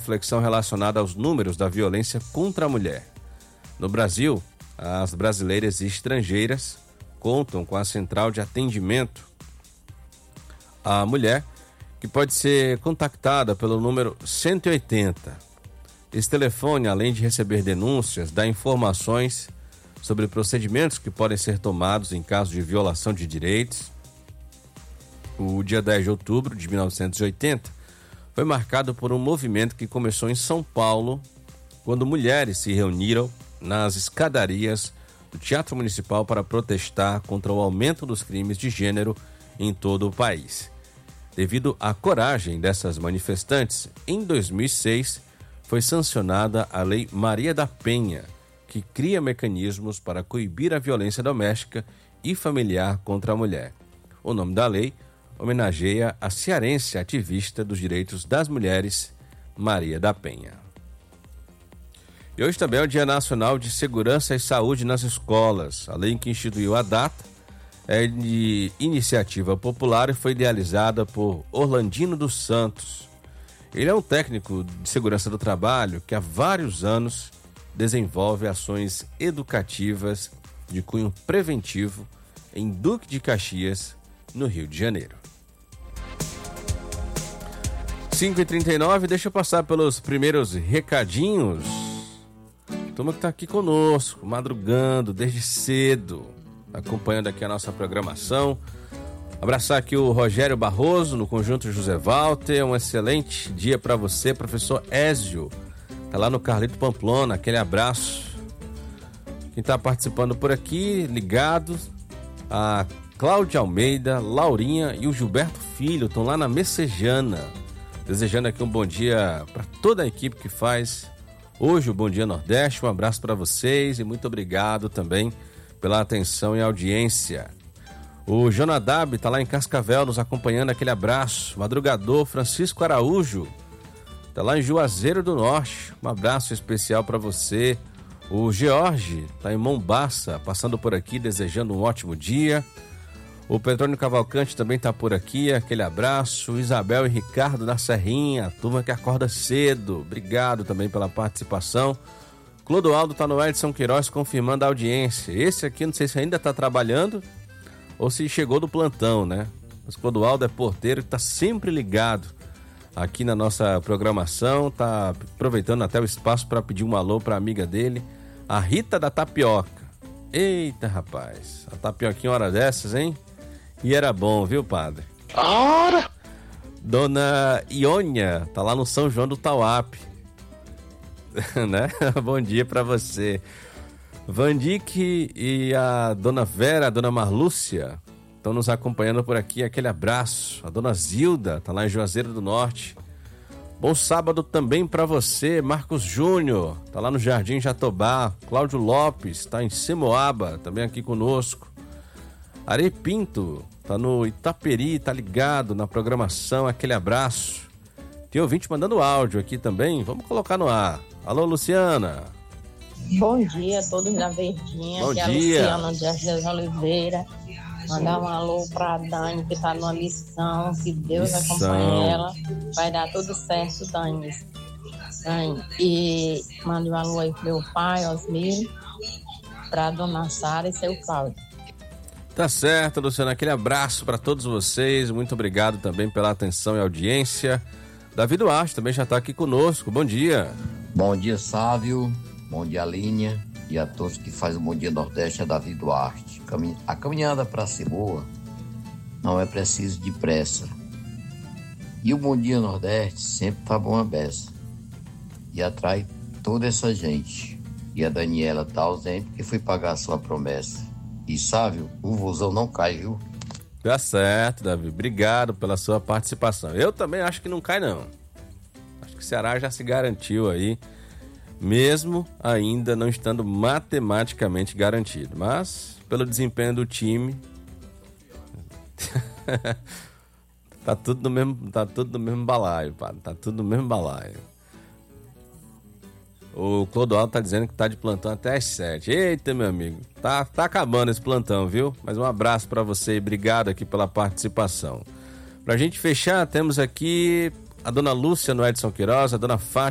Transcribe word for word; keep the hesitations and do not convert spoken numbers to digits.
reflexão relacionada aos números da violência contra a mulher. No Brasil, as brasileiras e estrangeiras contam com a central de atendimento à mulher, que pode ser contactada pelo número cento e oitenta. Esse telefone, além de receber denúncias, dá informações sobre procedimentos que podem ser tomados em caso de violação de direitos. O dia dez de outubro de mil novecentos e oitenta foi marcado por um movimento que começou em São Paulo, quando mulheres se reuniram nas escadarias do Teatro Municipal para protestar contra o aumento dos crimes de gênero em todo o país. Devido à coragem dessas manifestantes, em dois mil e seis foi sancionada a Lei Maria da Penha, que cria mecanismos para coibir a violência doméstica e familiar contra a mulher. O nome da lei homenageia a cearense ativista dos direitos das mulheres, Maria da Penha. E hoje também é o Dia Nacional de Segurança e Saúde nas Escolas. A lei que instituiu a data é de iniciativa popular e foi idealizada por Orlandino dos Santos. Ele é um técnico de segurança do trabalho que há vários anos desenvolve ações educativas de cunho preventivo em Duque de Caxias, no Rio de Janeiro. cinco e trinta e nove, deixa eu passar pelos primeiros recadinhos. Turma que está aqui conosco, madrugando desde cedo, acompanhando aqui a nossa programação. Abraçar aqui o Rogério Barroso, no Conjunto José Walter. Um excelente dia para você, professor Ézio. Tá lá no Carlito Pamplona, aquele abraço. Quem está participando por aqui, ligado, a Cláudia Almeida, Laurinha e o Gilberto Filho, estão lá na Messejana. Desejando aqui um bom dia para toda a equipe que faz hoje o Bom Dia Nordeste. Um abraço para vocês e muito obrigado também pela atenção e audiência. O Jonadab está lá em Cascavel nos acompanhando, aquele abraço. Madrugador Francisco Araújo está lá em Juazeiro do Norte, um abraço especial para você. O George está em Mombaça, passando por aqui, desejando um ótimo dia. O Petrônio Cavalcante também está por aqui, aquele abraço. O Isabel e Ricardo da Serrinha, turma que acorda cedo, obrigado também pela participação. Clodoaldo está no Edson Queiroz confirmando a audiência. Esse aqui não sei se ainda está trabalhando ou se chegou do plantão, né? Mas Clodoaldo é porteiro, está sempre ligado aqui na nossa programação, tá aproveitando até o espaço para pedir um alô para a amiga dele, a Rita da Tapioca. Eita, rapaz, a tapioquinha hora dessas, hein? E era bom, viu, padre? Ora! Dona Iônia, tá lá no São João do Tauape. Né? Bom dia para você. Vandique e a Dona Vera, a Dona Marlúcia estão nos acompanhando por aqui, aquele abraço. A Dona Zilda tá lá em Juazeiro do Norte. Bom sábado também para você, Marcos Júnior, tá lá no Jardim Jatobá. Cláudio Lopes tá em Semoaba, também aqui conosco. Are Pinto tá no Itaperi, tá ligado na programação, aquele abraço. Tem ouvinte mandando áudio aqui também, vamos colocar no ar. Alô, Luciana. Bom dia a todos da Verdinha. Bom aqui dia. é a Luciana de Jesus Oliveira. Mandar um alô pra Dani, que tá numa missão. Que Deus Missão. acompanhe ela. Vai dar tudo certo, Dani. Dani. E mande um alô aí pro meu pai, Osmir, pra Dona Sara e seu Cláudio. Tá certo, Luciana. Aquele abraço para todos vocês. Muito obrigado também pela atenção e audiência. Davi Duarte também já está aqui conosco. Bom dia. Bom dia, Sávio. Bom dia, Alinha. E a todos que fazem o Bom Dia Nordeste, é Davi Duarte. A caminhada para ser boa não é preciso de pressa. E o Bom Dia Nordeste sempre tá bom a beça. E atrai toda essa gente. E a Daniela tá ausente porque foi pagar a sua promessa. E Sávio, o vozão não cai, viu? Tá certo, Davi. Obrigado pela sua participação. Eu também acho que não cai, não. Acho que o Ceará já se garantiu aí, mesmo ainda não estando matematicamente garantido. Mas, pelo desempenho do time, tá tudo no mesmo, tá tudo no mesmo balaio, pá. Tá tudo no mesmo balaio. O Clodoaldo tá dizendo que tá de plantão até às sete. Eita, meu amigo, tá, tá acabando esse plantão, viu? Mas um abraço pra você e obrigado aqui pela participação. Pra gente fechar, temos aqui a Dona Lúcia no Edson Queiroz, a Dona Fátima